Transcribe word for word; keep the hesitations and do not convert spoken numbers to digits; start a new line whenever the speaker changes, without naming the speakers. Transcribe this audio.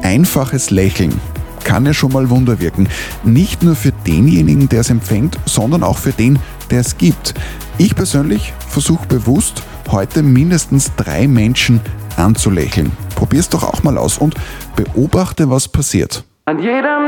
einfaches Lächeln kann ja schon mal Wunder wirken. Nicht nur für denjenigen, der es empfängt, sondern auch für den, der es gibt. Ich persönlich versuche bewusst, heute mindestens drei Menschen anzulächeln. Probier's doch auch mal aus und beobachte, was passiert.
An jedem